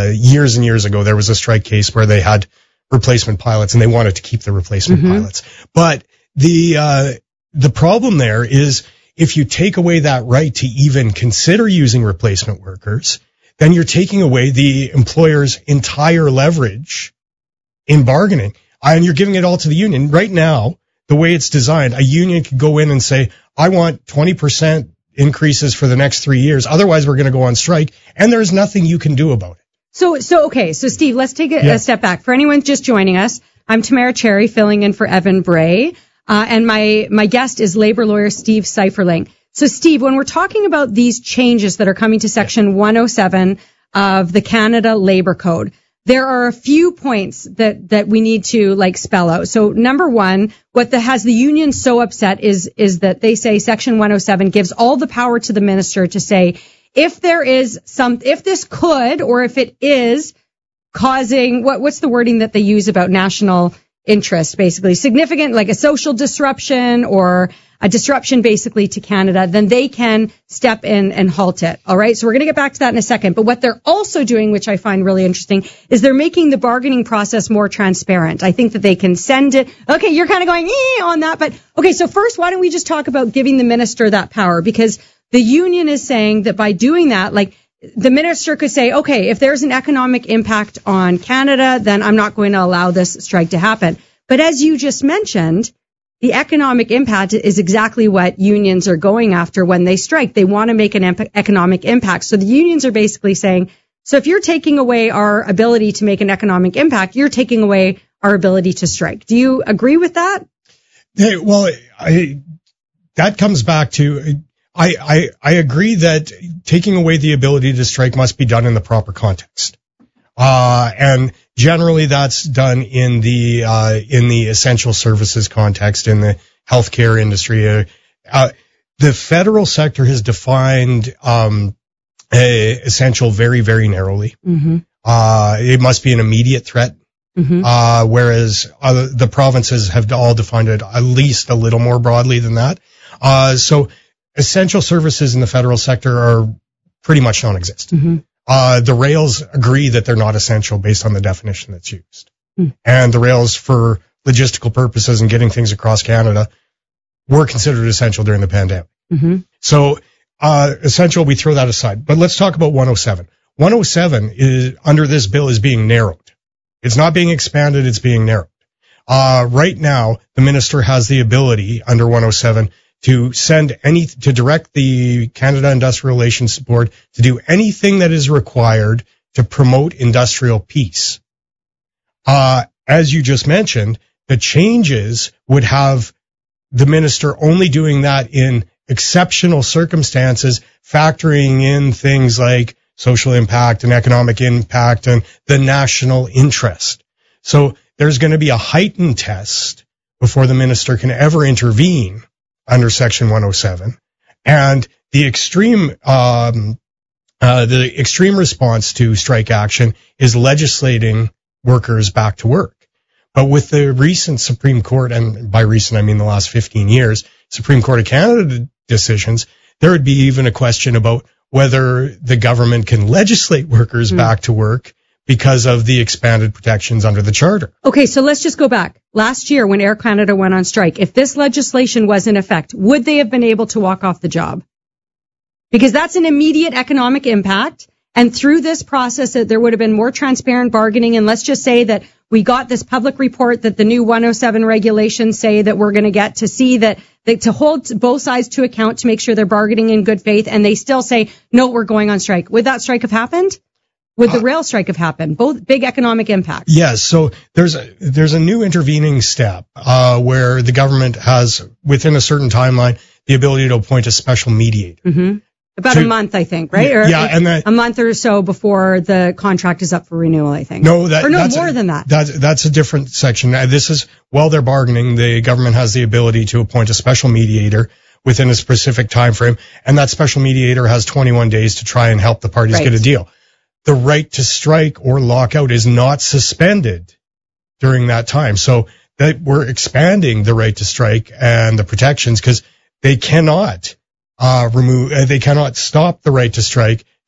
years and years ago, there was a strike case where they had replacement pilots and they wanted to keep the replacement pilots. But the problem there is if you take away that right to even consider using replacement workers, then you're taking away the employer's entire leverage in bargaining. And you're giving it all to the union. Right now, the way it's designed, a union could go in and say, I want 20% increases for the next 3 years. Otherwise, we're going to go on strike. And there's nothing you can do about it. So Steve, let's take a step back. For anyone just joining us, I'm Tamara Cherry, filling in for Evan Bray. And my guest is labor lawyer Steve Seiferling. So Steve, when we're talking about these changes that are coming to Section 107 of the Canada Labor Code, there are a few points that we need to spell out. So number one, what has the union so upset is that they say Section 107 gives all the power to the minister to say if this could, or if it is causing, what's the wording that they use about national interest, basically significant, like a social disruption or a disruption basically to Canada, then they can step in and halt it. All right. So we're going to get back to that in a second. But what they're also doing, which I find really interesting, is they're making the bargaining process more transparent. I think that they can send it. Okay. You're kind of going on that. But okay. So first, why don't we just talk about giving the minister that power? Because the union is saying that by doing that, the minister could say, okay, if there's an economic impact on Canada, then I'm not going to allow this strike to happen. But as you just mentioned, the economic impact is exactly what unions are going after when they strike. They want to make an economic impact. So the unions are basically saying, so if you're taking away our ability to make an economic impact, you're taking away our ability to strike. Do you agree with that? Well, that comes back to, I agree that taking away the ability to strike must be done in the proper context. And generally that's done in the essential services context, in the healthcare industry. The federal sector has defined, essential very, very narrowly. It must be an immediate threat. Whereas the provinces have all defined it at least a little more broadly than that. So essential services in the federal sector are pretty much non-existent. The rails agree that they're not essential based on the definition that's used. And the rails, for logistical purposes and getting things across Canada, were considered essential during the pandemic. So, essential, we throw that aside. But let's talk about 107. 107 is, under this bill, is being narrowed. It's not being expanded, it's being narrowed. Right now, the minister has the ability, under 107, to direct the Canada Industrial Relations Board to do anything that is required to promote industrial peace. As you just mentioned, the changes would have the minister only doing that in exceptional circumstances, factoring in things like social impact and economic impact and the national interest. So there's going to be a heightened test before the minister can ever intervene under Section 107, and the extreme response to strike action is legislating workers back to work. But with the recent Supreme Court, and by recent I mean the last 15 years, Supreme Court of Canada decisions, there would be even a question about whether the government can legislate workers back to work because of the expanded protections under the Charter. Okay, so let's just go back. Last year, when Air Canada went on strike, if this legislation was in effect, would they have been able to walk off the job? Because that's an immediate economic impact. And through this process, there would have been more transparent bargaining. And let's just say that we got this public report that the new 107 regulations say that we're going to get to see that to hold both sides to account to make sure they're bargaining in good faith. And they still say, no, we're going on strike. Would that strike have happened? Would the rail strike have happened? Both big economic impacts. Yes. So there's a new intervening step, where the government has, within a certain timeline, the ability to appoint a special mediator. About a month, I think, right? Or and a month or so before the contract is up for renewal, I think. No, that's more than that. That's a different section. This is, while they're bargaining, the government has the ability to appoint a special mediator within a specific time frame, and that special mediator has 21 days to try and help the parties get a deal. The right to strike or lockout is not suspended during that time. So that we're expanding the right to strike and the protections, because they cannot they cannot stop the right to strike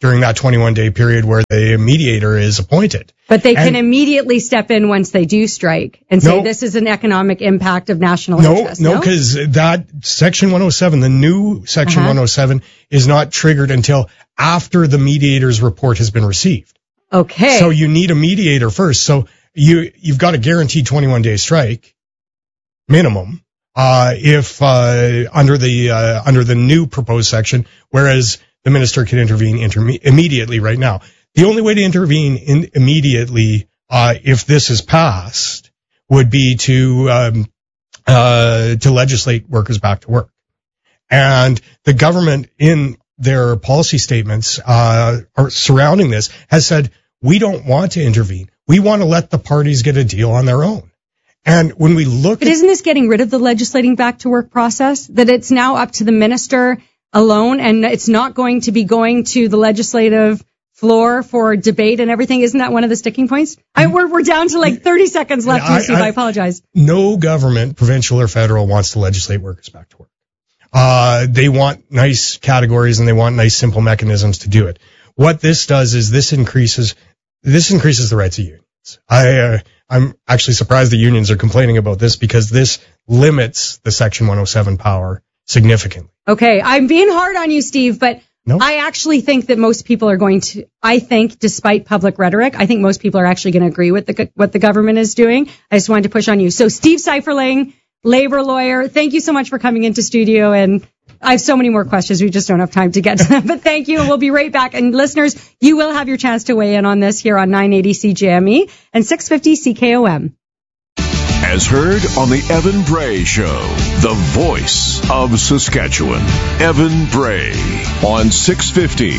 during that 21-day period where the mediator is appointed. But they can immediately step in once they do strike and say this is an economic impact of national interest. No, because that Section 107, the new Section 107, is not triggered until after the mediator's report has been received. Okay. So you need a mediator first. So you've got a guaranteed 21-day strike minimum if under the new proposed section, whereas the minister can intervene immediately right now. The only way to intervene immediately if this is passed would be to legislate workers back to work. And the government in their policy statements surrounding this has said, we don't want to intervene. We want to let the parties get a deal on their own. And when we look But isn't this getting rid of the legislating back to work process? That it's now up to the minister alone and it's not going to be going to the legislative floor for debate and everything? Isn't that one of the sticking points? We're down to like 30 seconds left, Steve. I apologize. No government, provincial or federal, wants to legislate workers back to work. They want nice categories and they want nice simple mechanisms to do it. What this does is this increases the rights of unions. I'm actually surprised the unions are complaining about this because this limits the Section 107 power significantly. Okay, I'm being hard on you, Steve, but I actually think that most people are going to, despite public rhetoric, I think most people are actually going to agree with what the government is doing. I just wanted to push on you. So Steve Seiferling, labor lawyer, thank you so much for coming into studio, and I have so many more questions. We just don't have time to get to them, but thank you. We'll be right back. And listeners, you will have your chance to weigh in on this here on 980 CJME and 650 CKOM. As heard on the Evan Bray Show, the voice of Saskatchewan. Evan Bray on 650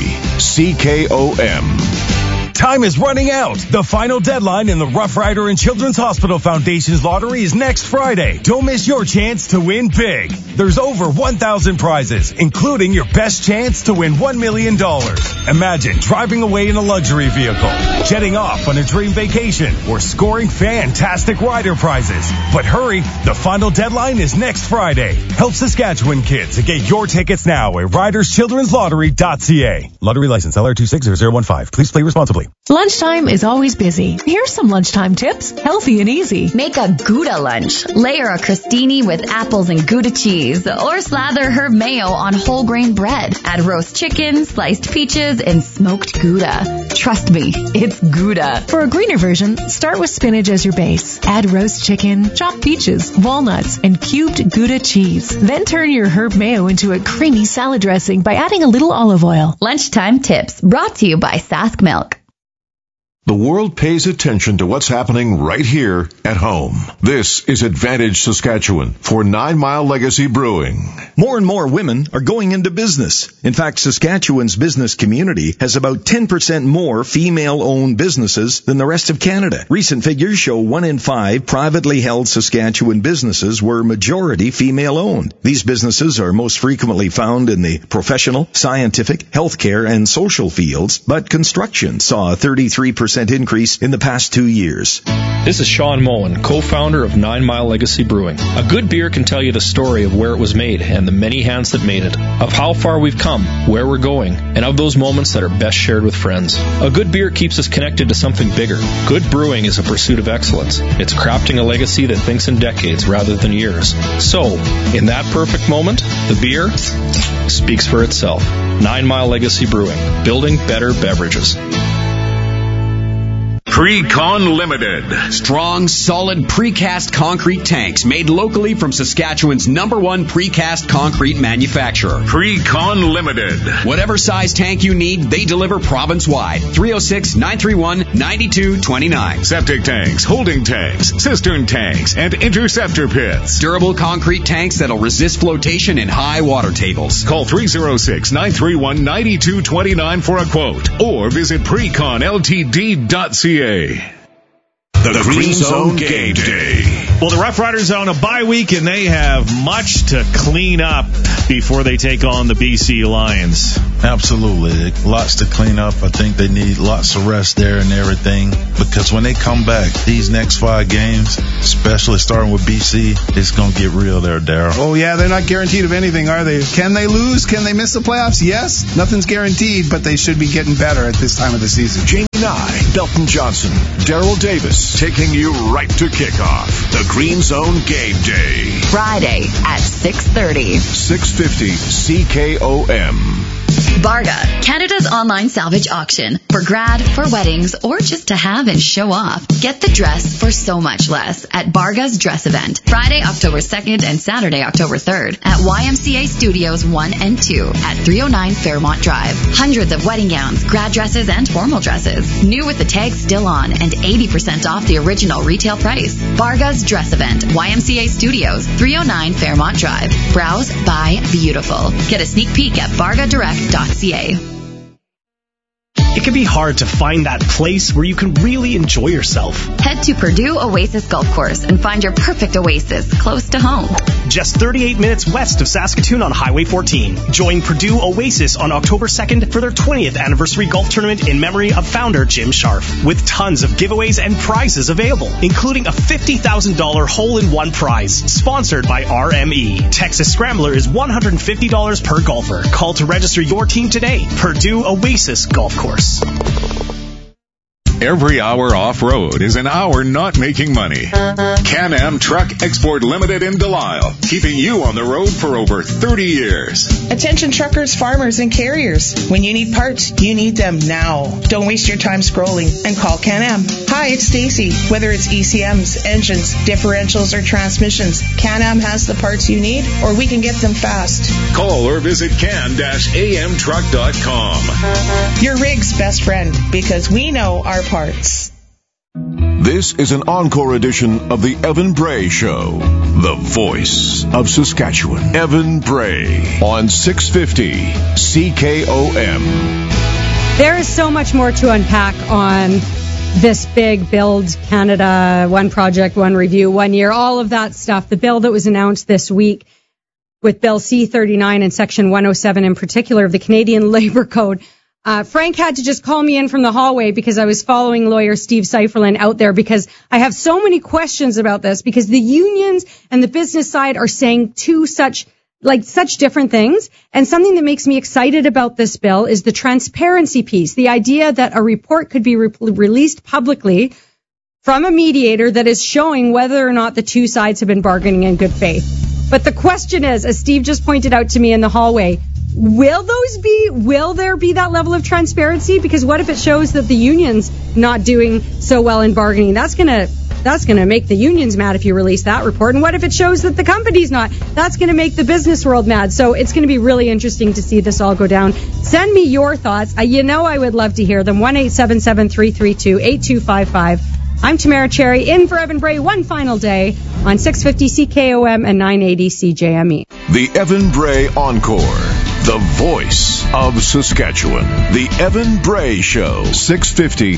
CKOM. Time is running out. The final deadline in the Rough Rider and Children's Hospital Foundation's lottery is next Friday. Don't miss your chance to win big. There's over 1,000 prizes, including your best chance to win $1 million. Imagine driving away in a luxury vehicle, jetting off on a dream vacation, or scoring fantastic rider prizes. But hurry, the final deadline is next Friday. Help Saskatchewan kids and get your tickets now at riderschildrenslottery.ca. Lottery license LR260015. Please play responsibly. Lunchtime is always busy. Here's some lunchtime tips, healthy and easy. Make a Gouda lunch. Layer a crostini with apples and Gouda cheese, or slather herb mayo on whole grain bread. Add roast chicken, sliced peaches, and smoked Gouda. Trust me, it's Gouda. For a greener version, start with spinach as your base. Add roast chicken, chopped peaches, walnuts, and cubed Gouda cheese. Then turn your herb mayo into a creamy salad dressing by adding a little olive oil. Lunchtime tips brought to you by Sask Milk. The world pays attention to what's happening right here at home. This is Advantage Saskatchewan for 9 Mile Legacy Brewing. More and more women are going into business. In fact, Saskatchewan's business community has about 10% more female-owned businesses than the rest of Canada. Recent figures show 1 in 5 privately held Saskatchewan businesses were majority female-owned. These businesses are most frequently found in the professional, scientific, healthcare, and social fields, but construction saw a 33% increase in the past 2 years. This is Sean Moen, co-founder of 9 Mile Legacy Brewing. A good beer can tell you the story of where it was made and the many hands that made it, of how far we've come, where we're going, and of those moments that are best shared with friends. A good beer keeps us connected to something bigger. Good brewing is a pursuit of excellence. It's crafting a legacy that thinks in decades rather than years. So, in that perfect moment, the beer speaks for itself. 9 Mile Legacy Brewing, building better beverages. Precon Limited. Strong, solid precast concrete tanks made locally from Saskatchewan's #1 precast concrete manufacturer. Precon Limited. Whatever size tank you need, they deliver province-wide. 306-931-9229. Septic tanks, holding tanks, cistern tanks, and interceptor pits. Durable concrete tanks that'll resist flotation in high water tables. Call 306-931-9229 for a quote or visit preconltd.ca. The Green Zone Game Day. Well, the Rough Riders are on a bye week, and they have much to clean up before they take on the BC Lions. Absolutely. Lots to clean up. I think they need lots of rest there and everything. Because when they come back, these next 5 games, especially starting with BC, it's going to get real there, Darryl. Oh, yeah, they're not guaranteed of anything, are they? Can they lose? Can they miss the playoffs? Yes. Nothing's guaranteed, but they should be getting better at this time of the season. Jamie Nye, Belton Johnson, Darryl Davis, taking you right to kickoff. The Green Zone Game Day. Friday at 6:30. 650 CKOM. Barga, Canada's online salvage auction. For grad, for weddings, or just to have and show off. Get the dress for so much less at Barga's Dress Event. Friday, October 2nd and Saturday, October 3rd at YMCA Studios 1 and 2 at 309 Fairmont Drive. Hundreds of wedding gowns, grad dresses, and formal dresses. New with the tag still on and 80% off the original retail price. Barga's Dress Event, YMCA Studios, 309 Fairmont Drive. Browse, buy, beautiful. Get a sneak peek at bargadirect.ca. It can be hard to find that place where you can really enjoy yourself. Head to Purdue Oasis Golf Course and find your perfect oasis close to home. Just 38 minutes west of Saskatoon on Highway 14. Join Purdue Oasis on October 2nd for their 20th anniversary golf tournament in memory of founder Jim Scharf, with tons of giveaways and prizes available, including a $50,000 hole-in-one prize, sponsored by RME. Texas Scrambler is $150 per golfer. Call to register your team today. Purdue Oasis Golf Course. Every hour off-road is an hour not making money. Can-Am Truck Export Limited in Delisle, keeping you on the road for over 30 years. Attention truckers, farmers, and carriers. When you need parts, you need them now. Don't waste your time scrolling and call Can-Am. Hi, it's Stacy. Whether it's ECMs, engines, differentials, or transmissions, Can-Am has the parts you need, or we can get them fast. Call or visit can-amtruck.com. Your rig's best friend, because we know our parts. This is an encore edition of the Evan Bray Show, the voice of Saskatchewan. Evan Bray on 650 CKOM. There is so much more to unpack on this big Build Canada, one project, one review, 1 year, all of that stuff. The bill that was announced this week with Bill C-39 and Section 107 in particular of the Canadian Labour Code. Frank had to just call me in from the hallway because I was following lawyer Steve Seiferlin out there because I have so many questions about this because the unions and the business side are saying such different things. And something that makes me excited about this bill is the transparency piece, the idea that a report could be released publicly from a mediator that is showing whether or not the two sides have been bargaining in good faith. But the question is, as Steve just pointed out to me in the hallway, will there be that level of transparency? Because what if it shows that the union's not doing so well in bargaining? That's gonna make the unions mad if you release that report. And what if it shows that the company's not? That's gonna make the business world mad. So it's gonna be really interesting to see this all go down. Send me your thoughts. I would love to hear them. 1-877-332-8255. I'm Tamara Cherry, in for Evan Bray one final day on 650 CKOM and 980 CJME. The Evan Bray Encore, the voice of Saskatchewan. The Evan Bray Show, 650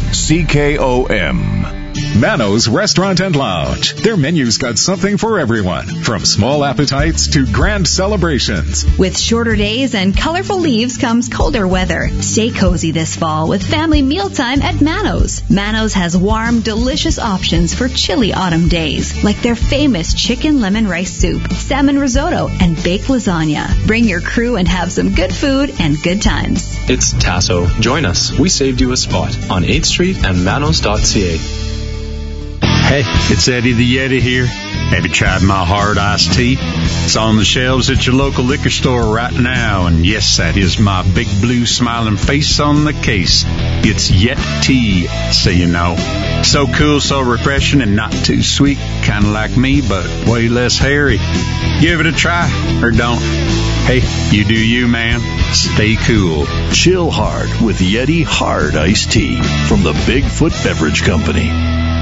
CKOM. Mano's Restaurant and Lounge. Their menu's got something for everyone, from small appetites to grand celebrations. With shorter days and colorful leaves comes colder weather. Stay cozy this fall with family mealtime at Mano's. Mano's has warm, delicious options for chilly autumn days, like their famous chicken lemon rice soup, salmon risotto, and baked lasagna. Bring your crew and have some good food and good times. It's Tasso. Join us. We saved you a spot on 8th Street and manos.ca. Hey, it's Eddie the Yeti here. Have you tried my hard iced tea? It's on the shelves at your local liquor store right now. And yes, that is my big blue smiling face on the case. It's Yet Tea, so you know. So cool, so refreshing, and not too sweet. Kind of like me, but way less hairy. Give it a try, or don't. Hey, you do you, man. Stay cool. Chill hard with Yeti Hard Iced Tea from the Bigfoot Beverage Company.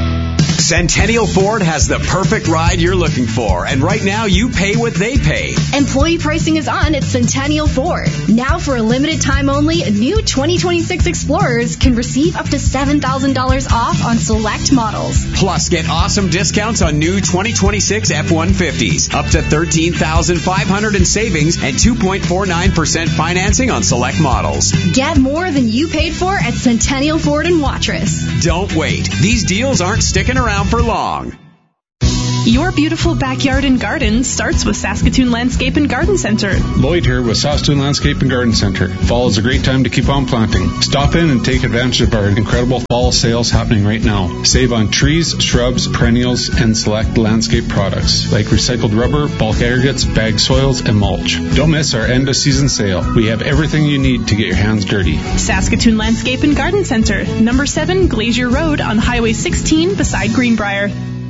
Centennial Ford has the perfect ride you're looking for, and right now you pay what they pay. Employee pricing is on at Centennial Ford. Now for a limited time only, new 2026 Explorers can receive up to $7,000 off on select models. Plus, get awesome discounts on new 2026 F-150s, up to $13,500 in savings and 2.49% financing on select models. Get more than you paid for at Centennial Ford in Watrous. Don't wait. These deals aren't sticking around for long. Your beautiful backyard and garden starts with Saskatoon Landscape and Garden Center. Lloyd here with Saskatoon Landscape and Garden Center. Fall is a great time to keep on planting. Stop in and take advantage of our incredible fall sales happening right now. Save on trees, shrubs, perennials, and select landscape products like recycled rubber, bulk aggregates, bagged soils, and mulch. Don't miss our end of season sale. We have everything you need to get your hands dirty. Saskatoon Landscape and Garden Center, number 7 Glacier Road on Highway 16 beside Greenbrier.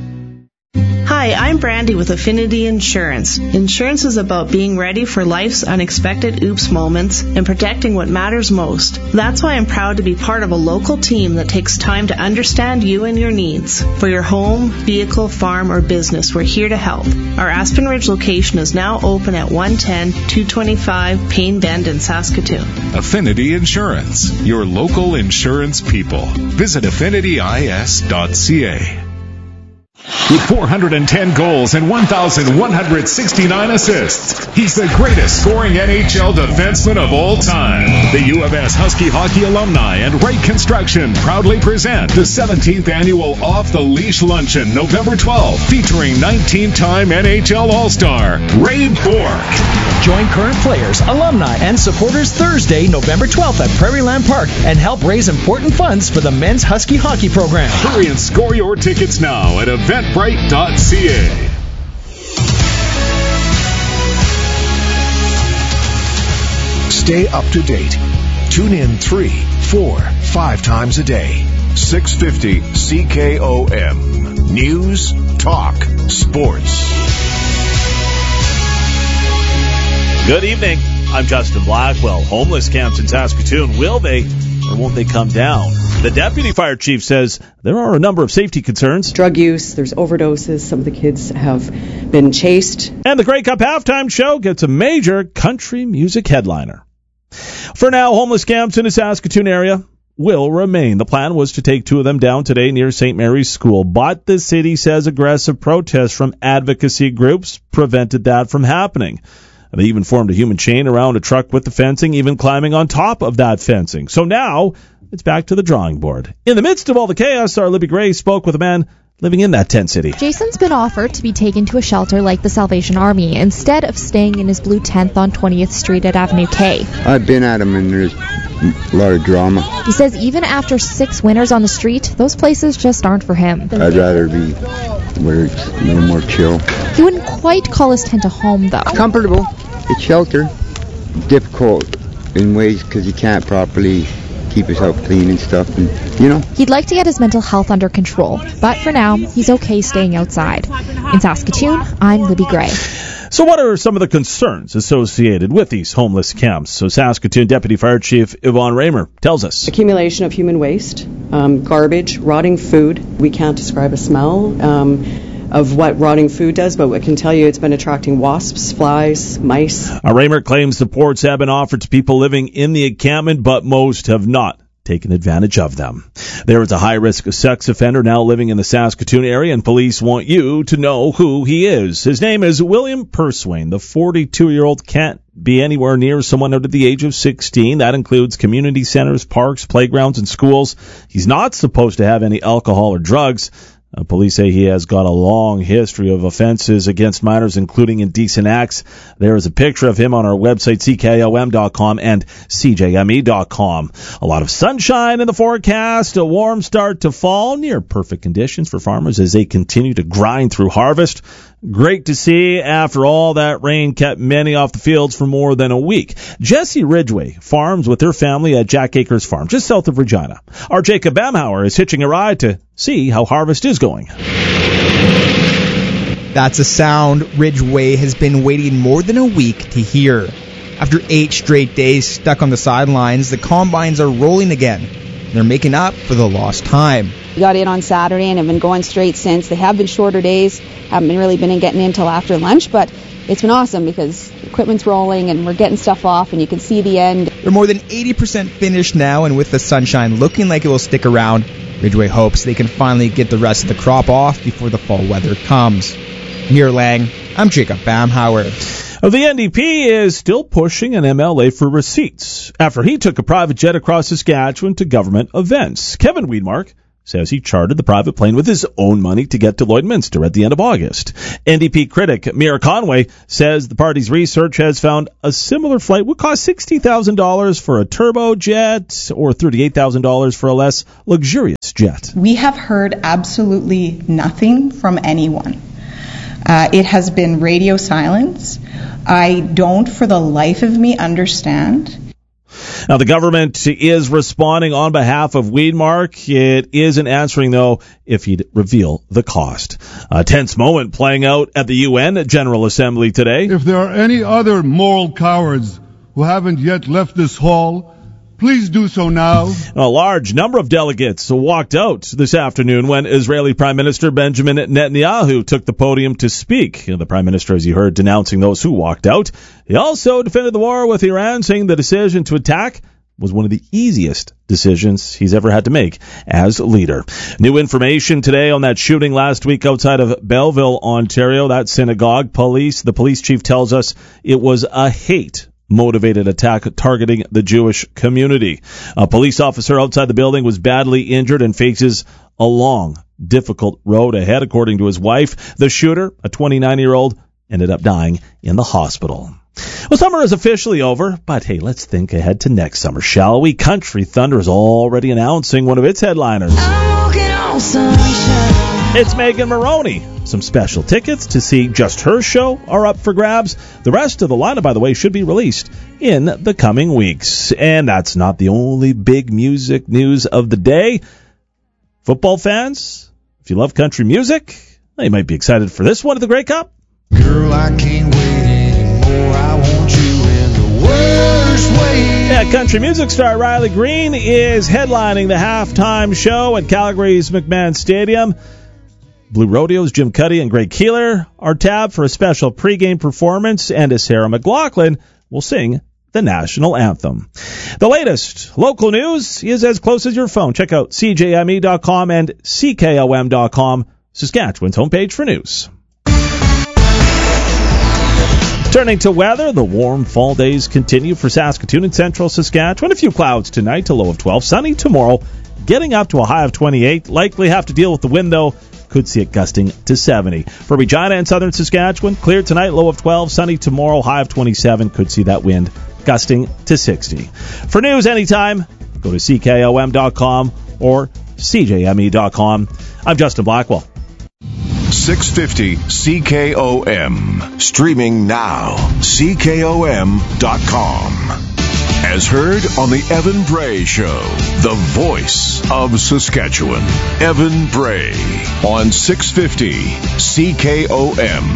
Hi, I'm Brandy with Affinity Insurance. Insurance is about being ready for life's unexpected oops moments and protecting what matters most. That's why I'm proud to be part of a local team that takes time to understand you and your needs. For your home, vehicle, farm, or business, we're here to help. Our Aspen Ridge location is now open at 110-225 Payne Bend in Saskatoon. Affinity Insurance, your local insurance people. Visit affinityis.ca. With 410 goals and 1,169 assists, he's the greatest scoring NHL defenseman of all time. The U of S Husky Hockey Alumni and Wright Construction proudly present the 17th annual Off the Leash Luncheon, November 12th, featuring 19-time NHL All-Star Ray Bourque. Join current players, alumni, and supporters Thursday, November 12th at Prairieland Park and help raise important funds for the men's Husky hockey program. Hurry and score your tickets now at eventbrite.ca. Stay up to date. Tune in 3, 4, 5 times a day. 650 CKOM. News, talk, sports. Good evening. I'm Justin Blackwell. Homeless camps in Saskatoon, will they or won't they come down? The deputy fire chief says there are a number of safety concerns. Drug use, there's overdoses, some of the kids have been chased. And the Grey Cup halftime show gets a major country music headliner. For now, homeless camps in the Saskatoon area will remain. The plan was to take 2 of them down today near St. Mary's School, but the city says aggressive protests from advocacy groups prevented that from happening. They even formed a human chain around a truck with the fencing, even climbing on top of that fencing. So now it's back to the drawing board. In the midst of all the chaos, our Libby Gray spoke with a man living in that tent city. Jason's been offered to be taken to a shelter like the Salvation Army instead of staying in his blue tent on 20th Street at Avenue K. I've been at him and there's a lot of drama. He says even after 6 winters on the street, those places just aren't for him. I'd rather be where it's a little more chill. He wouldn't quite call his tent a home, though. Comfortable. It's shelter. Difficult in ways because you can't properly keep yourself clean and stuff, and He'd like to get his mental health under control, but for now, he's okay staying outside. In Saskatoon, I'm Libby Gray. So what are some of the concerns associated with these homeless camps? So Saskatoon Deputy Fire Chief Yvonne Raymer tells us. Accumulation of human waste, garbage, rotting food. We can't describe a smell of what rotting food does, but I can tell you it's been attracting wasps, flies, mice. Raymer claims supports have been offered to people living in the encampment, but most have not taken advantage of them. There is a high-risk sex offender now living in the Saskatoon area, and police want you to know who he is. His name is William Purswain. The 42-year-old can't be anywhere near someone under the age of 16. That includes community centers, parks, playgrounds, and schools. He's not supposed to have any alcohol or drugs. Police say he has got a long history of offenses against minors, including indecent acts. There is a picture of him on our website, CKOM.com and CJME.com. A lot of sunshine in the forecast, a warm start to fall, near perfect conditions for farmers as they continue to grind through harvest. Great to see after all that rain kept many off the fields for more than a week. Jessie Ridgway farms with her family at Jack Acres Farm, just south of Regina. Our Jacob Bamhauer is hitching a ride to see how harvest is going. That's a sound Ridgway has been waiting more than a week to hear. After 8 straight days stuck on the sidelines, the combines are rolling again. They're making up for the lost time. We got in on Saturday and have been going straight since. They have been shorter days, haven't been really getting in until after lunch, but it's been awesome because equipment's rolling and we're getting stuff off and you can see the end. They're more than 80% finished now, and with the sunshine looking like it will stick around, Ridgeway hopes they can finally get the rest of the crop off before the fall weather comes. Near Lang, I'm Jacob Bamhauer. The NDP is still pushing an MLA for receipts after he took a private jet across Saskatchewan to government events. Kevin Weidmark says he chartered the private plane with his own money to get to Lloydminster at the end of August. NDP critic Mira Conway says the party's research has found a similar flight would cost $60,000 for a turbojet or $38,000 for a less luxurious jet. We have heard absolutely nothing from anyone. It has been radio silence. I don't, for the life of me, understand. Now, the government is responding on behalf of Weidmark. It isn't answering, though, if he'd reveal the cost. A tense moment playing out at the UN General Assembly today. If there are any other moral cowards who haven't yet left this hall, please do so now. A large number of delegates walked out this afternoon when Israeli Prime Minister Benjamin Netanyahu took the podium to speak. The Prime Minister, as you heard, denouncing those who walked out. He also defended the war with Iran, saying the decision to attack was one of the easiest decisions he's ever had to make as leader. New information today on that shooting last week outside of Belleville, Ontario, that synagogue. The police chief tells us it was a hate-motivated attack targeting the Jewish community. A police officer outside the building was badly injured and faces a long, difficult road ahead, according to his wife. The shooter, a 29-year-old, ended up dying in the hospital. Well, summer is officially over, but hey, let's think ahead to next summer, shall we? Country Thunder is already announcing one of its headliners. It's Megan Maroney. Some special tickets to see just her show are up for grabs. The rest of the lineup, by the way, should be released in the coming weeks. And that's not the only big music news of the day. Football fans, if you love country music, you might be excited for this one at the Grey Cup. Girl, I can't wait anymore. I want you in the worst way. Yeah, country music star Riley Green is headlining the halftime show at Calgary's McMahon Stadium. Blue Rodeo's Jim Cuddy and Greg Keeler are tabbed for a special pregame performance, and Sarah McLachlan will sing the national anthem. The latest local news is as close as your phone. Check out CJME.com and CKOM.com, Saskatchewan's homepage for news. Turning to weather, the warm fall days continue for Saskatoon and central Saskatchewan. A few clouds tonight, a low of 12. Sunny tomorrow, getting up to a high of 28. Likely have to deal with the wind, though. Could see it gusting to 70. For Regina and southern Saskatchewan, clear tonight, low of 12. Sunny tomorrow, high of 27. Could see that wind gusting to 60. For news anytime, go to CKOM.com or CJME.com. I'm Justin Blackwell. 650 CKOM. Streaming now. CKOM.com. As heard on the Evan Bray Show, the voice of Saskatchewan. Evan Bray on 650 CKOM.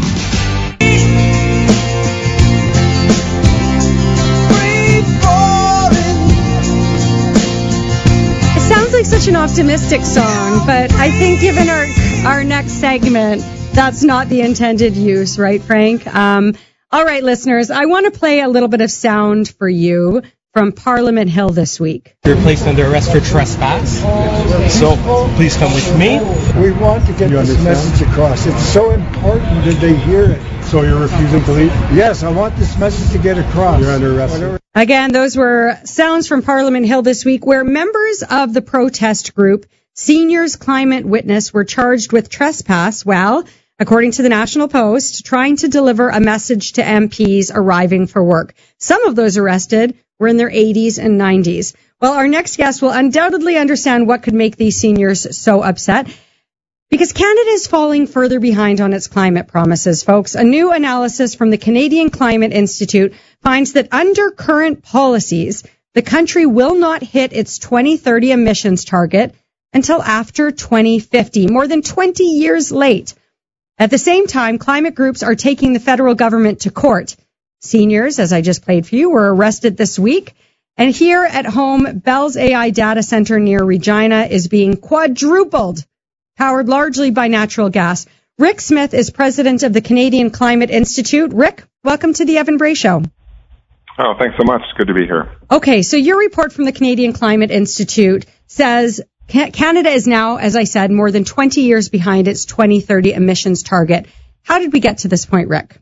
It sounds like such an optimistic song, but I think given our next segment, that's not the intended use, right, Frank? All right, listeners, I want to play a little bit of sound for you from Parliament Hill this week. You're placed under arrest for trespass, so please come with me. We want to get this message across. It's so important that they hear it. So you're refusing to leave? Yes, I want this message to get across. You're under arrest. Again, those were sounds from Parliament Hill this week where members of the protest group Seniors Climate Witness were charged with trespass while, according to the National Post, trying to deliver a message to MPs arriving for work. Some of those arrested were in their 80s and 90s. Well, our next guest will undoubtedly understand what could make these seniors so upset, because Canada is falling further behind on its climate promises, folks. A new analysis from the Canadian Climate Institute finds that under current policies, the country will not hit its 2030 emissions target until after 2050, more than 20 years late. At the same time, climate groups are taking the federal government to court. Seniors, as I just played for you, were arrested this week, And here at home, Bell's AI data center near Regina is being quadrupled, powered largely by natural gas. Rick Smith is president of the Canadian Climate Institute. Rick, welcome to the Evan Bray Show. Oh, thanks so much. Good to be here. Okay, so your report from the Canadian Climate Institute says Canada is now, as I said, more than 20 years behind its 2030 emissions target. How did we get to this point, Rick?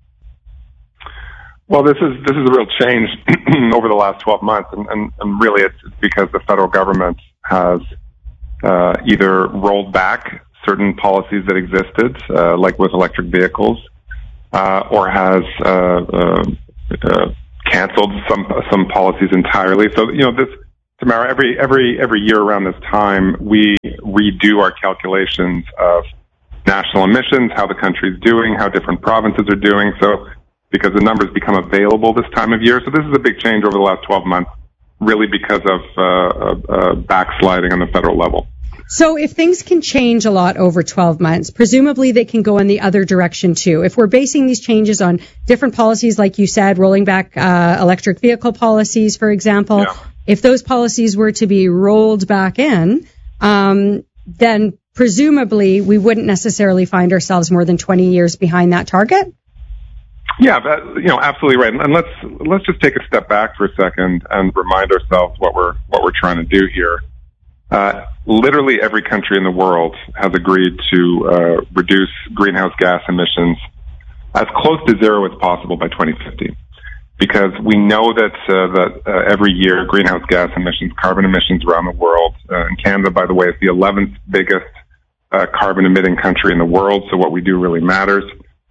Well, this is a real change over the last 12 months, and really it's because the federal government has either rolled back certain policies that existed, like with electric vehicles, or has canceled some policies entirely. So, Tamara, every year around this time, we redo our calculations of national emissions, how the country's doing, how different provinces are doing. So, because the numbers become available this time of year. So this is a big change over the last 12 months, really because of backsliding on the federal level. So if things can change a lot over 12 months, presumably they can go in the other direction too. If we're basing these changes on different policies, like you said, rolling back electric vehicle policies, for example, if those policies were to be rolled back in, then presumably we wouldn't necessarily find ourselves more than 20 years behind that target. Yeah, absolutely right. And let's just take a step back for a second and remind ourselves what we're trying to do here. Literally every country in the world has agreed to reduce greenhouse gas emissions as close to zero as possible by 2050, because we know that every year greenhouse gas emissions, carbon emissions around the world, and Canada, by the way, is the 11th biggest carbon emitting country in the world. So what we do really matters.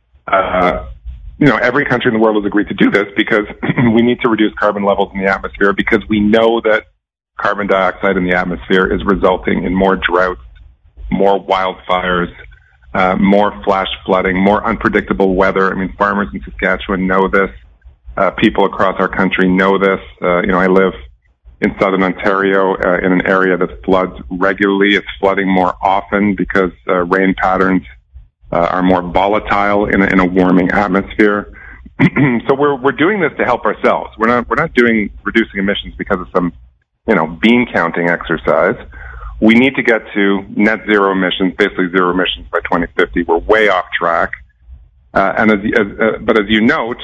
Every country in the world has agreed to do this because we need to reduce carbon levels in the atmosphere, because we know that carbon dioxide in the atmosphere is resulting in more droughts, more wildfires, more flash flooding, more unpredictable weather. I mean, farmers in Saskatchewan know this. People across our country know this. I live in southern Ontario in an area that floods regularly. It's flooding more often because rain patterns are more volatile in a warming atmosphere. So we're doing this to help ourselves. We're not reducing emissions because of some bean counting exercise. We need to get to net zero emissions, basically zero emissions by 2050. We're way off track. But as you note,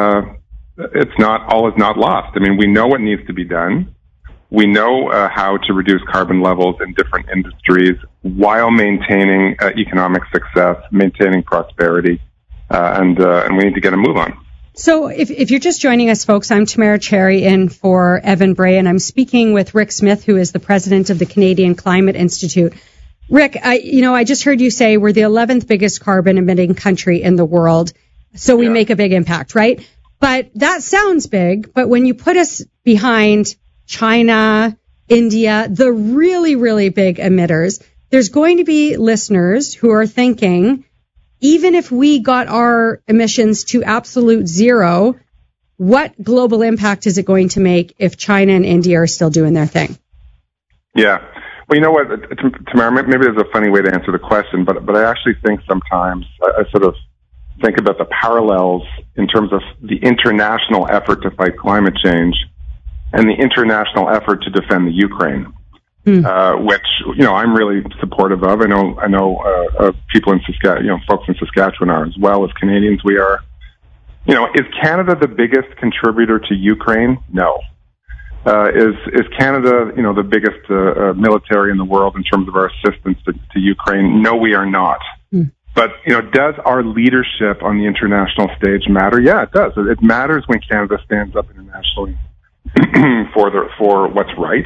all is not lost. I mean, we know what needs to be done. We know how to reduce carbon levels in different industries while maintaining economic success, maintaining prosperity, and we need to get a move on. So if you're just joining us, folks, I'm Tamara Cherry in for Evan Bray, and I'm speaking with Rick Smith, who is the president of the Canadian Climate Institute. Rick, I just heard you say we're the 11th biggest carbon emitting country in the world, so we make a big impact, right? But that sounds big, but when you put us behind China, India, the really, really big emitters, there's going to be listeners who are thinking, even if we got our emissions to absolute zero, what global impact is it going to make if China and India are still doing their thing? Yeah. Well, you know what, Tamara, maybe there's a funny way to answer the question, but I actually think sometimes I sort of think about the parallels in terms of the international effort to fight climate change and the international effort to defend the Ukraine. Which I'm really supportive of. I know people in Saskatchewan, folks in Saskatchewan are as well. As Canadians, we are. Is Canada the biggest contributor to Ukraine? No. Is Canada the biggest military in the world in terms of our assistance to Ukraine? No, we are not. But does our leadership on the international stage matter? Yeah, it does. It matters when Canada stands up internationally for what's right.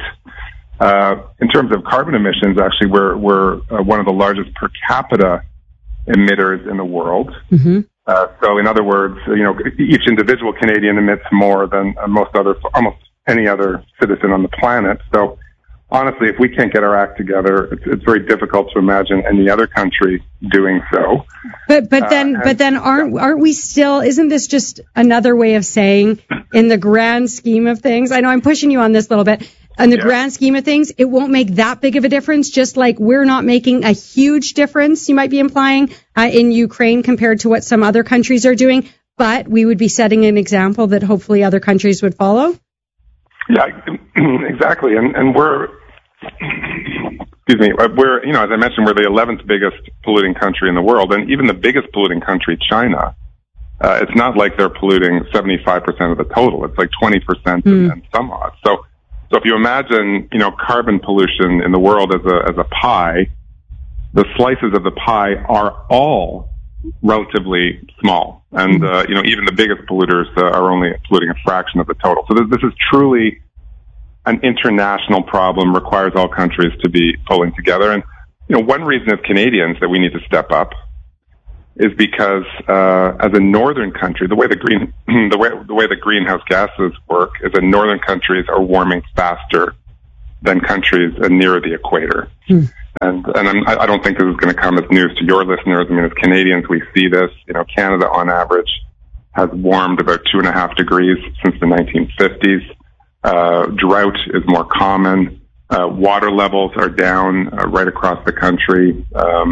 In terms of carbon emissions, actually, we're one of the largest per capita emitters in the world. Mm-hmm. So, in other words, each individual Canadian emits more than almost any other citizen on the planet. So, honestly, if we can't get our act together, it's very difficult to imagine any other country doing so. But then aren't we still? Isn't this just another way of saying, in the grand scheme of things? I know I'm pushing you on this a little bit. In the grand scheme of things, it won't make that big of a difference, just like we're not making a huge difference, you might be implying, in Ukraine compared to what some other countries are doing, but we would be setting an example that hopefully other countries would follow? Yeah, exactly. And we're, excuse me, we're, as I mentioned, we're the 11th biggest polluting country in the world. And even the biggest polluting country, China, it's not like they're polluting 75% of the total. It's like 20% and some odd. So if you imagine, carbon pollution in the world as a pie, the slices of the pie are all relatively small. And, even the biggest polluters are only polluting a fraction of the total. So this is truly an international problem, requires all countries to be pulling together. And, one reason as Canadians that we need to step up is because, as a northern country, the way the greenhouse gases work is that northern countries are warming faster than countries nearer the equator. And I don't think this is going to come as news to your listeners. I mean, as Canadians, we see this. Canada, on average, has warmed about 2.5 degrees since the 1950s. Drought is more common. Water levels are down right across the country.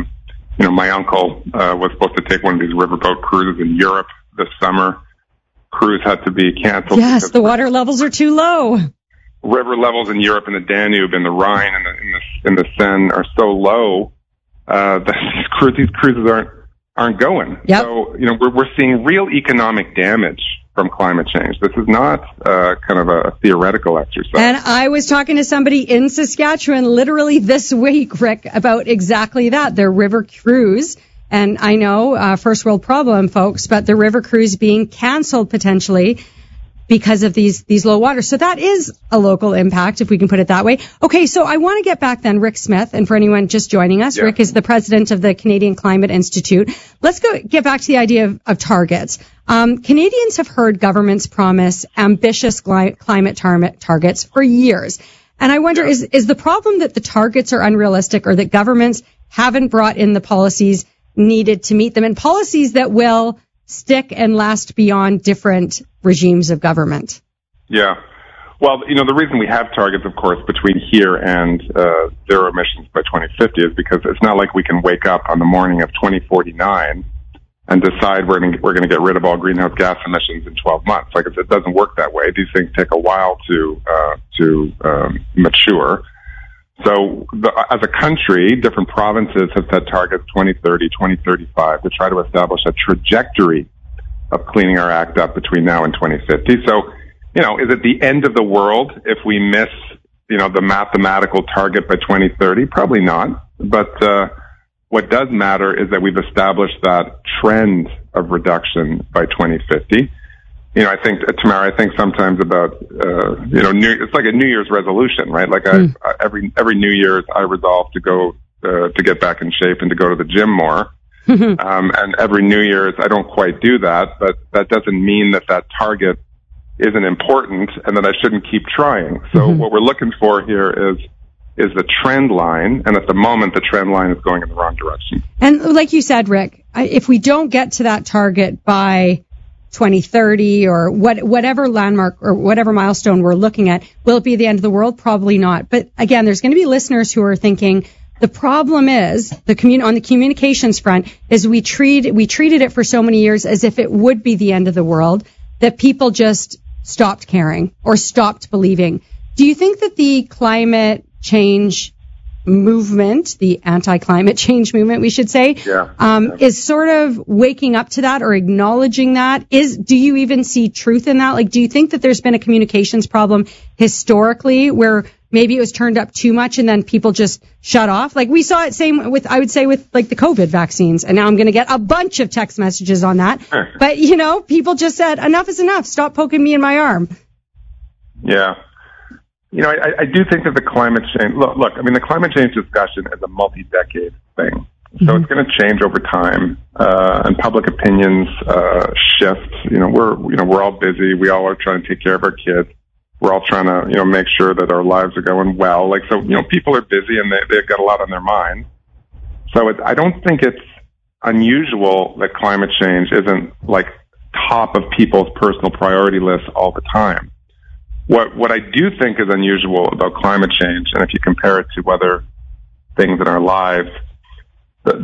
My uncle was supposed to take one of these riverboat cruises in Europe this summer. Cruise had to be canceled. Yes, the water levels are too low. River levels in Europe and the Danube and the Rhine and the Seine are so low that these cruises aren't going. Yep. So we're seeing real economic damage from climate change. This is not kind of a theoretical exercise. And I was talking to somebody in Saskatchewan literally this week, Rick, about exactly that. Their river cruise. And I know, first world problem, folks, but the river cruise being canceled potentially because of these low waters. So that is a local impact, if we can put it that way. Okay, so I want to get back then, Rick Smith, and for anyone just joining us, Rick is the president of the Canadian Climate Institute. Let's get back to the idea of targets. Canadians have heard governments promise ambitious climate targets for years. And I wonder, is the problem that the targets are unrealistic, or that governments haven't brought in the policies needed to meet them, and policies that will stick and last beyond different regimes of government? Yeah. Well, the reason we have targets, of course, between here and zero emissions by 2050 is because it's not like we can wake up on the morning of 2049 and decide we're going to get rid of all greenhouse gas emissions in 12 months. Like, it doesn't work that way. These things take a while to mature. So as a country, different provinces have set targets 2030, 2035 to try to establish a trajectory of cleaning our act up between now and 2050. So, is it the end of the world if we miss, the mathematical target by 2030? Probably not. But what does matter is that we've established that trend of reduction by 2050. I think, Tamara, I think sometimes about, it's like a New Year's resolution, right? Like every New Year's I resolve to go, to get back in shape and to go to the gym more. And every New Year's I don't quite do that, but that doesn't mean that target isn't important and that I shouldn't keep trying. So what we're looking for here is the trend line. And at the moment, the trend line is going in the wrong direction. And like you said, Rick, if we don't get to that target by 2030 or whatever landmark or whatever milestone we're looking at, will it be the end of the world? Probably not. But again, there's going to be listeners who are thinking the problem is on the communications front is we treated it for so many years as if it would be the end of the world that people just stopped caring or stopped believing. Do you think that the climate change movement, the anti-climate change movement, we should say, is sort of waking up to that or acknowledging that? Do you even see truth in that? Like, do you think that there's been a communications problem historically where maybe it was turned up too much and then people just shut off? Like, we saw it same with, I would say, with like the COVID vaccines, and now I'm going to get a bunch of text messages on that. But, people just said, enough is enough. Stop poking me in my arm. Yeah. I do think that the climate change, look, I mean, the climate change discussion is a multi-decade thing. So it's going to change over time, and public opinions, shift. We're all busy. We all are trying to take care of our kids. We're all trying to, make sure that our lives are going well. Like, so, people are busy and they've got a lot on their mind. So I don't think it's unusual that climate change isn't like top of people's personal priority lists all the time. What I do think is unusual about climate change, and if you compare it to other things in our lives, the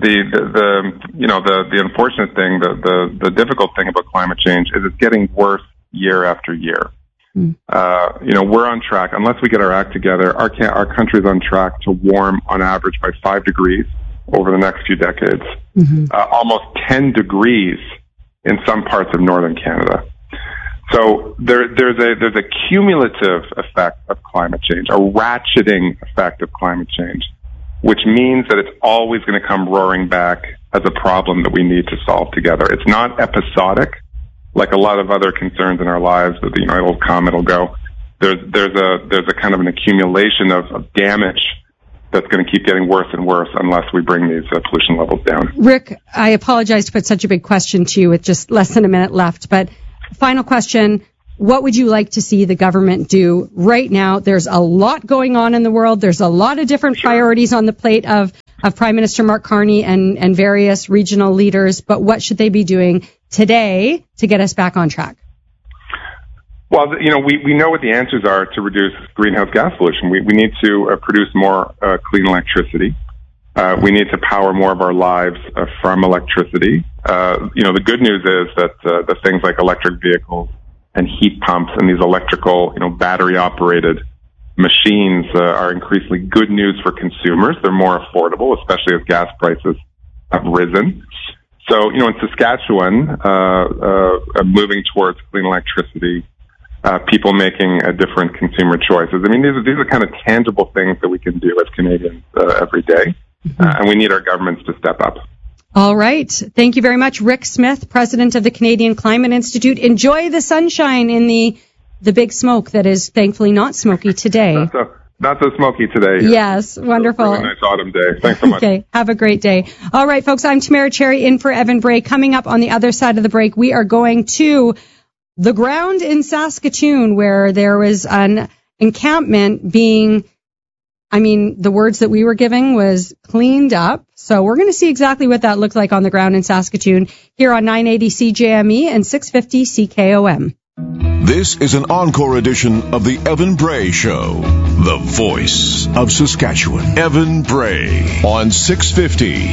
unfortunate thing, the difficult thing about climate change is it's getting worse year after year. We're on track. Unless we get our act together, our country's on track to warm on average by 5 degrees over the next few decades. Almost 10 degrees in some parts of northern Canada. So there's a cumulative effect of climate change, a ratcheting effect of climate change, which means that it's always going to come roaring back as a problem that we need to solve together. It's not episodic, like a lot of other concerns in our lives that, it'll come, it'll go. There's a kind of an accumulation of damage that's going to keep getting worse and worse unless we bring these pollution levels down. Rick, I apologize to put such a big question to you with just less than a minute left, but final question. What would you like to see the government do right now? There's a lot going on in the world. There's a lot of different priorities on the plate of Prime Minister Mark Carney and various regional leaders, but what should they be doing today to get us back on track? Well, we know what the answers are to reduce greenhouse gas pollution. We need to produce more clean electricity. We need to power more of our lives from electricity. The good news is that the things like electric vehicles and heat pumps and these electrical, battery-operated machines are increasingly good news for consumers. They're more affordable, especially as gas prices have risen. So, in Saskatchewan, moving towards clean electricity, people making different consumer choices. I mean, these are kind of tangible things that we can do as Canadians every day, and we need our governments to step up. All right. Thank you very much, Rick Smith, president of the Canadian Climate Institute. Enjoy the sunshine in the big smoke that is thankfully not smoky today. Not so smoky today. Yes, wonderful. Really nice autumn day. Thanks so much. Okay, have a great day. All right, folks, I'm Tamara Cherry in for Evan Bray. Coming up on the other side of the break, we are going to the ground in Saskatoon where there was an encampment being, the words that we were giving was cleaned up. So we're going to see exactly what that looked like on the ground in Saskatoon here on 980 CJME and 650 CKOM. This is an encore edition of the Evan Bray Show, the voice of Saskatchewan. Evan Bray on 650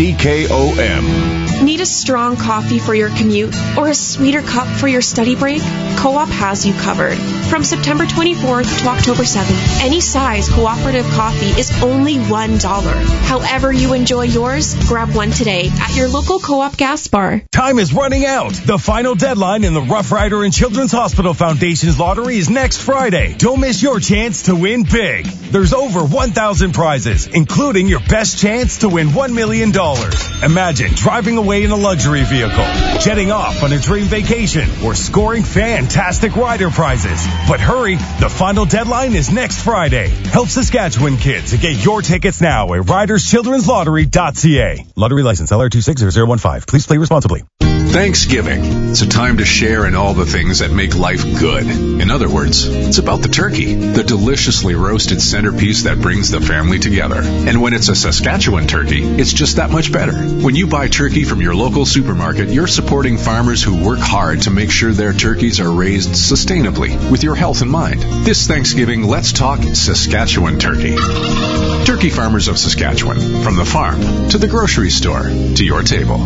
CKOM. Need a strong coffee for your commute or a sweeter cup for your study break? Co-op has you covered. From September 24th to October 7th, any size cooperative coffee is only $1. However you enjoy yours, grab one today at your local Co-op gas bar. Time is running out. The final deadline in the Rough Rider and Children's Hospital Foundation's lottery is next Friday. Don't miss your chance to win big. There's over 1,000 prizes, including your best chance to win $1 million. Imagine driving away in a luxury vehicle, jetting off on a dream vacation, or scoring fantastic rider prizes. But hurry, the final deadline is next Friday. Help Saskatchewan kids and get your tickets now at riderschildrenslottery.ca. Lottery license LR260015. Please play responsibly. Thanksgiving. It's a time to share in all the things that make life good. In other words, it's about the turkey, the deliciously roasted centerpiece that brings the family together. And when it's a Saskatchewan turkey, it's just that much better. When you buy turkey from your local supermarket, you're supporting farmers who work hard to make sure their turkeys are raised sustainably with your health in mind. This Thanksgiving, let's talk Saskatchewan turkey. Turkey farmers of Saskatchewan, from the farm to the grocery store to your table.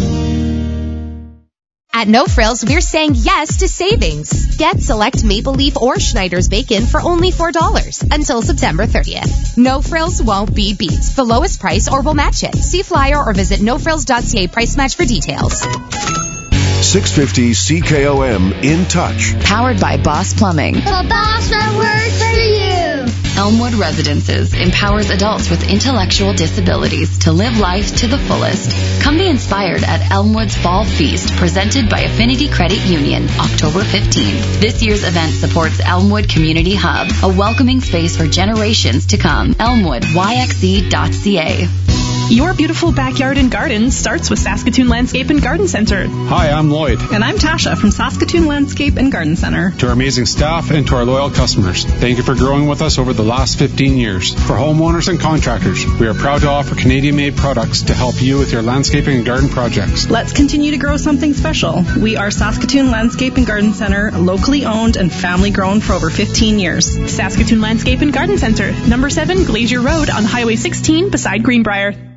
At No Frills, we're saying yes to savings. Get select Maple Leaf or Schneider's bacon for only $4 until September 30th. No Frills won't be beat. The lowest price or we'll match it. See flyer or visit nofrills.ca price match for details. 650 CKOM In Touch. Powered by Boss Plumbing. The boss that works for you. Elmwood Residences empowers adults with intellectual disabilities to live life to the fullest. Come be inspired at Elmwood's Fall Feast, presented by Affinity Credit Union, October 15th. This year's event supports Elmwood Community Hub, a welcoming space for generations to come. ElmwoodYXE.ca. Your beautiful backyard and garden starts with Saskatoon Landscape and Garden Center. Hi, I'm Lloyd. And I'm Tasha from Saskatoon Landscape and Garden Center. To our amazing staff and to our loyal customers, thank you for growing with us over the last 15 years. For homeowners and contractors, we are proud to offer Canadian-made products to help you with your landscaping and garden projects. Let's continue to grow something special. We are Saskatoon Landscape and Garden Center, locally owned and family grown for over 15 years. Saskatoon Landscape and Garden Center, number 7 Glacier Road on Highway 16 beside Greenbrier.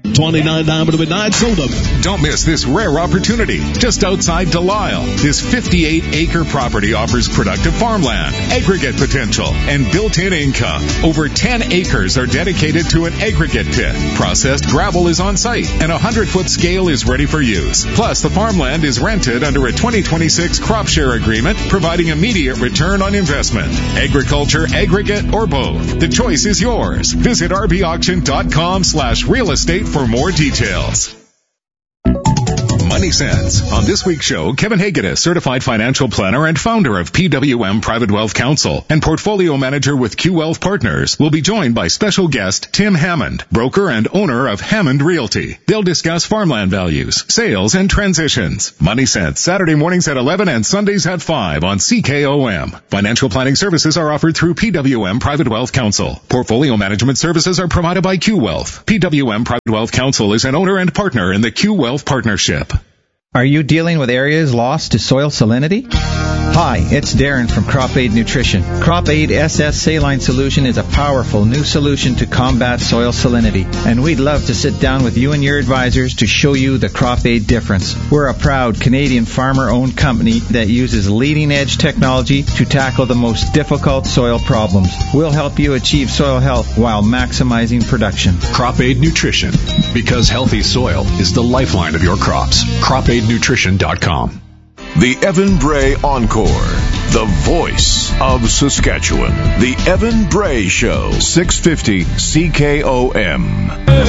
29 Diamond Midnight sold them. Don't miss this rare opportunity. Just outside Delisle, this 58-acre property offers productive farmland, aggregate potential, and built-in income. Over 10 acres are dedicated to an aggregate pit. Processed gravel is on site, and a 100-foot scale is ready for use. Plus, the farmland is rented under a 2026 crop share agreement, providing immediate return on investment. Agriculture, aggregate, or both. The choice is yours. Visit rbauction.com/real estate for more details. Money Sense. On this week's show, Kevin Hagedes, certified financial planner and founder of PWM Private Wealth Counsel and portfolio manager with Q Wealth Partners, will be joined by special guest Tim Hammond, broker and owner of Hammond Realty. They'll discuss farmland values, sales, and transitions. Money Sense, Saturday mornings at 11 and Sundays at 5 on CKOM. Financial planning services are offered through PWM Private Wealth Counsel. Portfolio management services are provided by Q Wealth. PWM Private Wealth Counsel is an owner and partner in the Q Wealth Partnership. Are you dealing with areas lost to soil salinity? Hi, it's Darren from Crop Aid Nutrition. Crop Aid SS Saline Solution is a powerful new solution to combat soil salinity, and we'd love to sit down with you and your advisors to show you the Crop Aid difference. We're a proud Canadian farmer-owned company that uses leading-edge technology to tackle the most difficult soil problems. We'll help you achieve soil health while maximizing production. Crop Aid Nutrition, because healthy soil is the lifeline of your crops. CropAidNutrition.com. The Evan Bray Encore, the voice of Saskatchewan. The Evan Bray Show, 650 CKOM.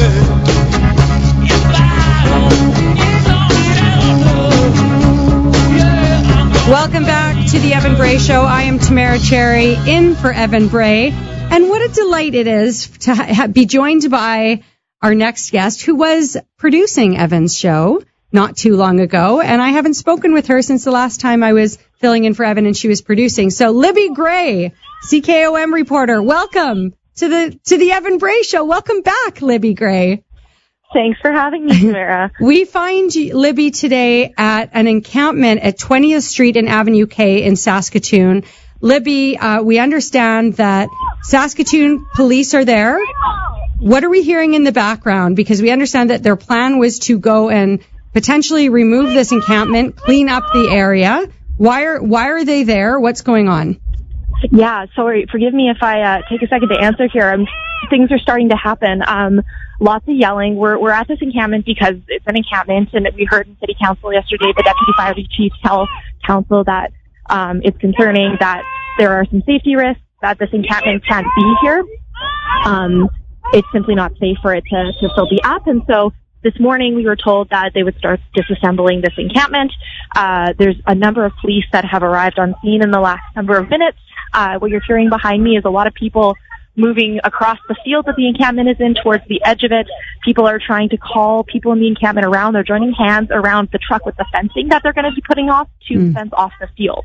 Welcome back to the Evan Bray Show. I am Tamara Cherry, in for Evan Bray. And what a delight it is to be joined by our next guest, who was producing Evan's show not too long ago, and I haven't spoken with her since the last time I was filling in for Evan and she was producing. So Libby Gray, CKOM reporter, welcome to the Evan Bray Show. Welcome back, Libby Gray. Thanks for having me, Tamara. We find Libby today at an encampment at 20th Street and Avenue K in Saskatoon. Libby, we understand that Saskatoon police are there. What are we hearing in the background? Because we understand that their plan was to go and potentially remove this encampment, clean up the area. Why are they there? What's going on? Yeah, sorry. Forgive me if I take a second to answer here. Things are starting to happen. Lots of yelling. We're at this encampment because it's an encampment, and we heard in City Council yesterday the Deputy Fire Chief tell Council that it's concerning that there are some safety risks, that this encampment can't be here. It's simply not safe for it to still be up, and so this morning we were told that they would start disassembling this encampment. There's a number of police that have arrived on scene in the last number of minutes. What you're hearing behind me is a lot of people moving across the field that the encampment is in towards the edge of it. People are trying to call people in the encampment around. They're joining hands around the truck with the fencing that they're going to be putting off to fence off the field.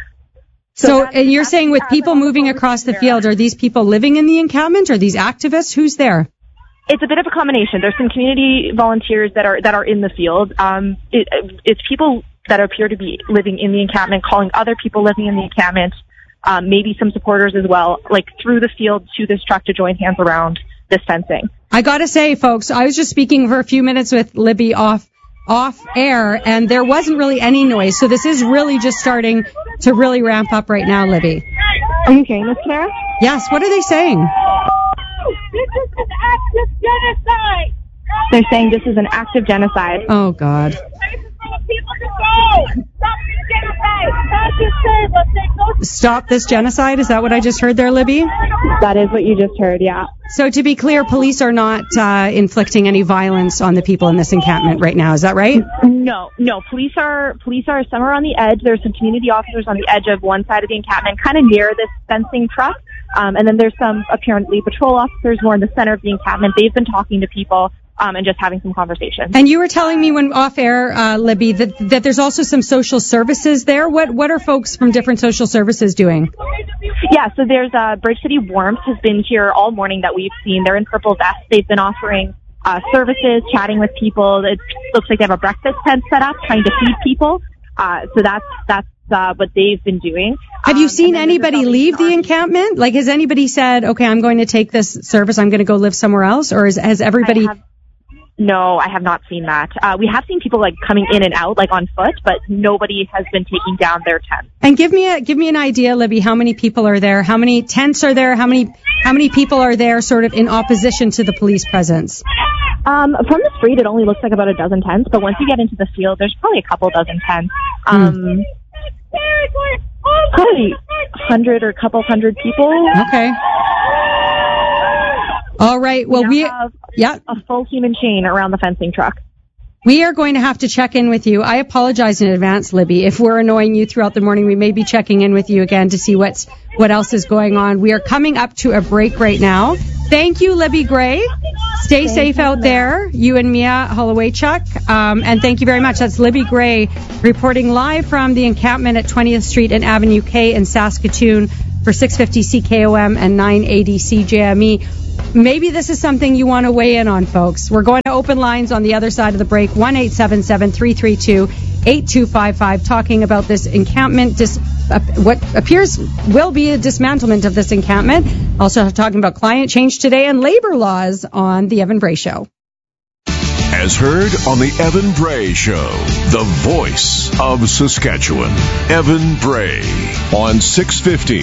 So and you're saying with people moving across the field, are these people living in the encampment? Are these activists? Who's there? It's a bit of a combination. There's some community volunteers that are in the field. It's people that appear to be living in the encampment, calling other people living in the encampment, maybe some supporters as well, like through the field to this truck to join hands around this fencing. I gotta say, folks, I was just speaking for a few minutes with Libby off air, and there wasn't really any noise. So this is really just starting to really ramp up right now, Libby. Are you hearing this, Clara? Yes. What are they saying? This is an active genocide. They're saying this is an active genocide. Oh, God. Stop this genocide? Is that what I just heard there, Libby? That is what you just heard, yeah. So to be clear, police are not inflicting any violence on the people in this encampment right now. Is that right? No. Police are somewhere on the edge. There's some community officers on the edge of one side of the encampment, kind of near this fencing truck. And then there's some apparently patrol officers more in the center of the encampment. They've been talking to people and just having some conversations. And you were telling me when off air, Libby, that there's also some social services there. What are folks from different social services doing? Yeah, so there's Bridge City Warmth has been here all morning that we've seen. They're in purple vests. They've been offering services, chatting with people. It looks like they have a breakfast tent set up, trying to feed people. So that's what they've been doing. Have you seen anybody leave the encampment? Like, has anybody said, okay, I'm going to take this service, I'm going to go live somewhere else? Or has everybody... No, I have not seen that. We have seen people like coming in and out, like on foot, but nobody has been taking down their tents. And give me an idea, Libby, how many people are there? How many tents are there? How many people are there sort of in opposition to the police presence? From the street, it only looks like about a dozen tents, but once you get into the field, there's probably a couple dozen tents. Probably 100 or a couple hundred people. Okay. All right. Well, we have a full human chain around the fencing truck. We are going to have to check in with you. I apologize in advance, Libby. If we're annoying you throughout the morning, we may be checking in with you again to see what else is going on. We are coming up to a break right now. Thank you, Libby Gray. Stay safe out there, you and Mia Hollowaychuk. And thank you very much. That's Libby Gray reporting live from the encampment at 20th Street and Avenue K in Saskatoon for 650 CKOM and 980 CJME. Maybe this is something you want to weigh in on, folks. We're going to open lines on the other side of the break, 1-877-332-8255, talking about this encampment, what appears will be a dismantlement of this encampment. Also talking about climate change today and labor laws on The Evan Bray Show. As heard on The Evan Bray Show, the voice of Saskatchewan, Evan Bray, on 650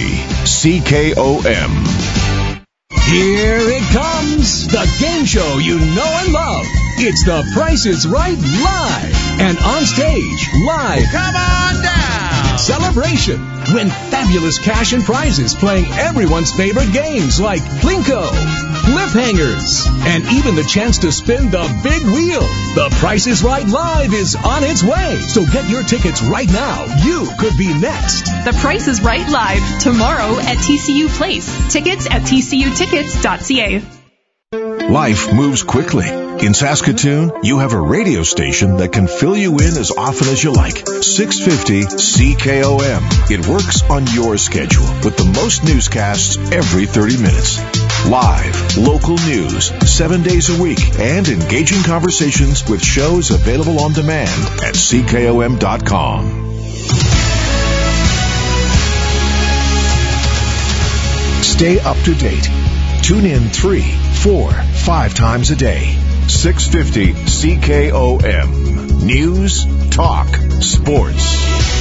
CKOM. Here it comes, the game show you know and love. It's The Price is Right Live. And on stage, live. Come on down. Celebration. Win fabulous cash and prizes playing everyone's favorite games like Plinko, Cliffhangers, and even the chance to spin the big wheel. The Price is Right Live is on its way. So get your tickets right now. You could be next. The Price is Right Live tomorrow at TCU Place. Tickets at tcutickets.ca. Life moves quickly. In Saskatoon, you have a radio station that can fill you in as often as you like. 650 CKOM. It works on your schedule with the most newscasts every 30 minutes. Live, local news, 7 days a week, and engaging conversations with shows available on demand at CKOM.com. Stay up to date. Tune in 3, 4, 5 times a day. 650 CKOM. News, talk, sports.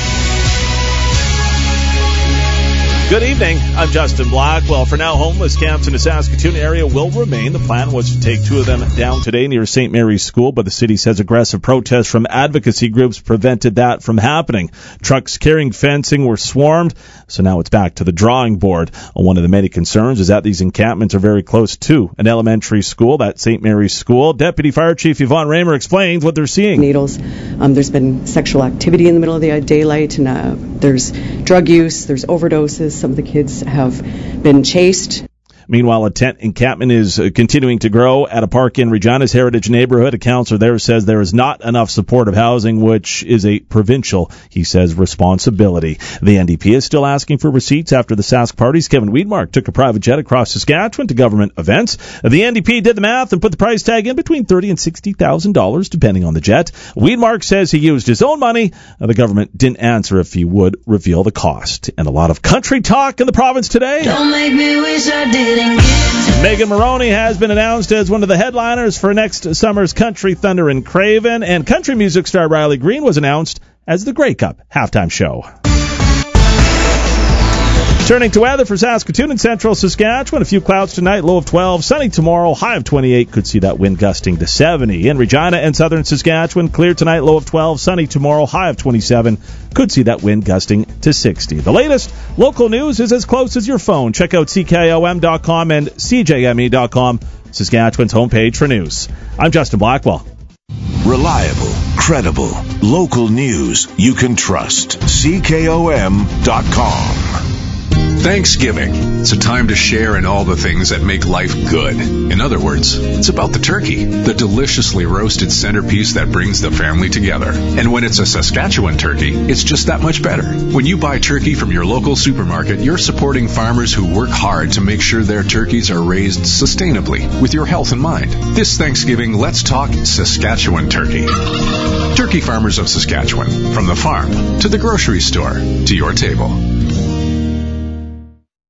Good evening. I'm Justin Blackwell. For now, homeless camps in the Saskatoon area will remain. The plan was to take 2 of them down today near St. Mary's School, but the city says aggressive protests from advocacy groups prevented that from happening. Trucks carrying fencing were swarmed, so now it's back to the drawing board. One of the many concerns is that these encampments are very close to an elementary school, that St. Mary's School. Deputy Fire Chief Yvonne Raymer explains what they're seeing. Needles. There's been sexual activity in the middle of the daylight, and there's drug use, there's overdoses. Some of the kids have been chased. Meanwhile, a tent encampment is continuing to grow at a park in Regina's Heritage neighborhood. A councillor there says there is not enough supportive housing, which is a provincial, he says, responsibility. The NDP is still asking for receipts after the Sask parties. Kevin Weidmark took a private jet across Saskatchewan to government events. The NDP did the math and put the price tag in between $30,000 and $60,000, depending on the jet. Weidmark says he used his own money. The government didn't answer if he would reveal the cost. And a lot of country talk in the province today. Don't make me wish I did. Megan Moroney has been announced as one of the headliners for next summer's Country Thunder in Craven, and country music star Riley Green was announced as the Grey Cup halftime show. Turning to weather for Saskatoon and central Saskatchewan, a few clouds tonight, low of 12, sunny tomorrow, high of 28, could see that wind gusting to 70. In Regina and southern Saskatchewan, clear tonight, low of 12, sunny tomorrow, high of 27, could see that wind gusting to 60. The latest local news is as close as your phone. Check out CKOM.com and CJME.com, Saskatchewan's homepage for news. I'm Justin Blackwell. Reliable, credible, local news you can trust. CKOM.com. Thanksgiving. It's a time to share in all the things that make life good. In other words, it's about the turkey, the deliciously roasted centerpiece that brings the family together. And when it's a Saskatchewan turkey, it's just that much better. When you buy turkey from your local supermarket, you're supporting farmers who work hard to make sure their turkeys are raised sustainably with your health in mind. This Thanksgiving, let's talk Saskatchewan turkey. Turkey farmers of Saskatchewan, from the farm to the grocery store to your table.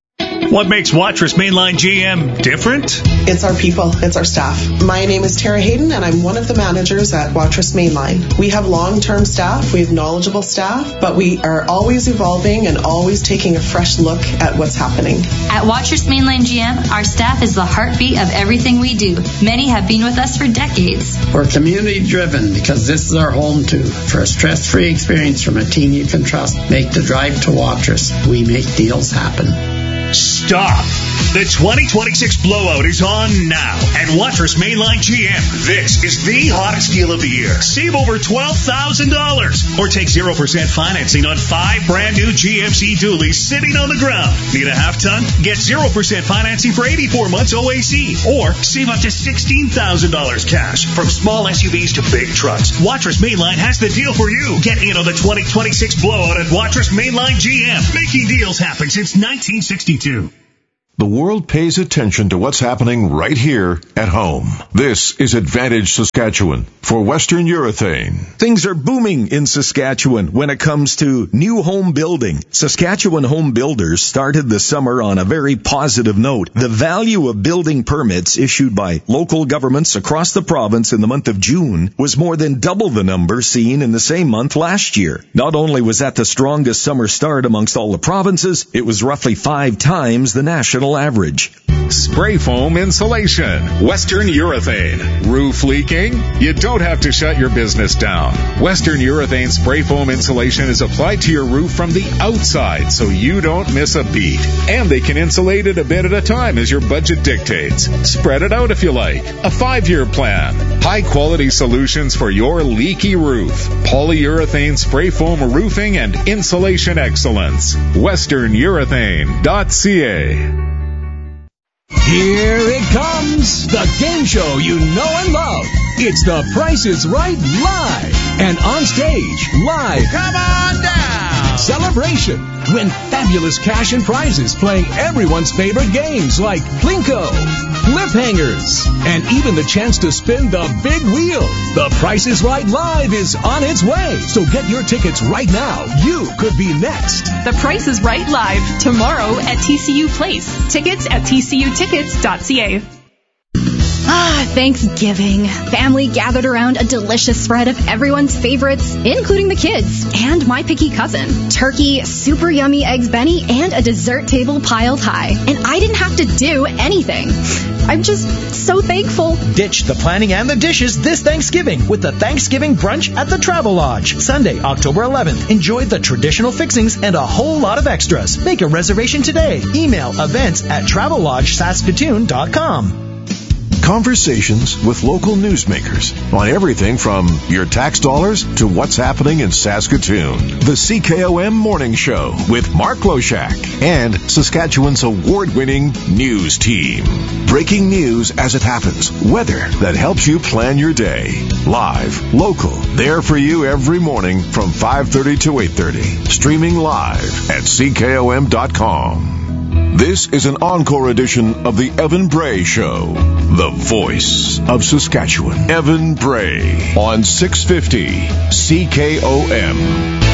What makes Watrous Mainline GM different? It's our people. It's our staff. My name is Tara Hayden, and I'm one of the managers at Watrous Mainline. We have long-term staff. We have knowledgeable staff, but we are always evolving and always taking a fresh look at what's happening. At Watrous Mainline GM, our staff is the heartbeat of everything we do. Many have been with us for decades. We're community-driven because this is our home, too. For a stress-free experience from a team you can trust, make the drive to Watrous. We make deals happen. Stop! The 2026 blowout is on now at Watrous Mainline GM. This is the hottest deal of the year. Save over $12,000 or take 0% financing on 5 brand new GMC dualies sitting on the ground. Need a half ton? Get 0% financing for 84 months OAC or save up to $16,000 cash from small SUVs to big trucks. Watrous Mainline has the deal for you. Get in on the 2026 blowout at Watrous Mainline GM. Making deals happen since 1962. The world pays attention to what's happening right here at home. This is Advantage Saskatchewan for Western Urethane. Things are booming in Saskatchewan when it comes to new home building. Saskatchewan Home Builders started the summer on a very positive note. The value of building permits issued by local governments across the province in the month of June was more than double the number seen in the same month last year. Not only was that the strongest summer start amongst all the provinces, it was roughly 5 times the national average. Spray foam insulation. Western Urethane. Roof leaking? You don't have to shut your business down. Western Urethane spray foam insulation is applied to your roof from the outside so you don't miss a beat. And they can insulate it a bit at a time as your budget dictates. Spread it out if you like. A 5-year plan. High quality solutions for your leaky roof. Polyurethane spray foam roofing and insulation excellence. WesternUrethane.ca. Here it comes, the game show you know and love. It's The Price is Right Live. And on stage, live. Come on down. Celebration. Win fabulous cash and prizes playing everyone's favorite games like Plinko, Cliffhangers, and even the chance to spin the big wheel. The Price is Right Live is on its way. So get your tickets right now. You could be next. The Price is Right Live tomorrow at TCU Place. Tickets at tcutickets.ca. Thanksgiving. Family gathered around a delicious spread of everyone's favorites, including the kids and my picky cousin. Turkey, super yummy eggs Benny, and a dessert table piled high. And I didn't have to do anything. I'm just so thankful. Ditch the planning and the dishes this Thanksgiving with the Thanksgiving Brunch at the Travelodge. Sunday, October 11th. Enjoy the traditional fixings and a whole lot of extras. Make a reservation today. Email events@TravelodgeSaskatoon.com. Conversations with local newsmakers on everything from your tax dollars to what's happening in Saskatoon. The CKOM Morning Show with Mark Loshak and Saskatchewan's award-winning news team. Breaking news as it happens. Weather that helps you plan your day. Live, local, there for you every morning from 5:30 to 8:30. Streaming live at CKOM.com. This is an encore edition of the Evan Bray Show, the voice of Saskatchewan. Evan Bray on 650 CKOM.